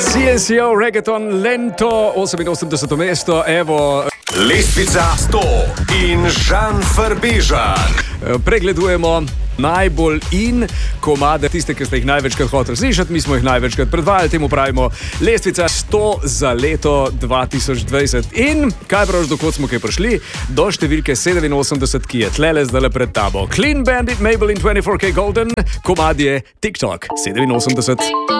CNCO, reggaeton, lento, 88. mesto, evo. Lestvica 100 in Žan Farbežan. Pregledujemo najbolj in komade, tiste, ki ste jih največkrat hoteli slišati, mi smo jih največkrat predvajali, temu pravimo lestvica 100 za leto 2020. In kaj praviš, dokot smo kaj prišli? Do številke 87, ki je tlele zdaj pred tabo. Clean Bandit, Maybelline 24K Golden, komad je TikTok 87.